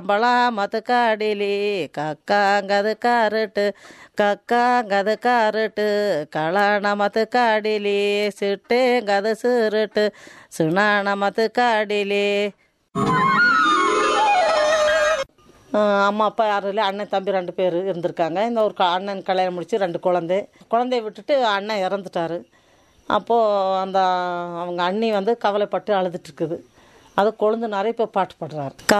பலாமத்து காடிலி கக்காங்கது காருட்டு கக்காங்கது காருட்டு களனமத்து காடிலி சிட்டேங்கது சிறுட்டு சினானமத்து காடிலி. அம்மா அப்பா யாரும் இல்லை, அண்ணன் தம்பி 2 பேர் இருந்திருக்காங்க. இந்த ஒரு அண்ணன் கல்யாணம் முடிச்சு 2 குழந்தைய விட்டுட்டு அண்ணன் இறந்துட்டார். அப்போது அந்த அவங்க அண்ணி வந்து கவலைப்பட்டு அழுதுட்டுருக்குது. அது கொழுந்தனாரே இப்போ பாட்டு பாடுறாரு.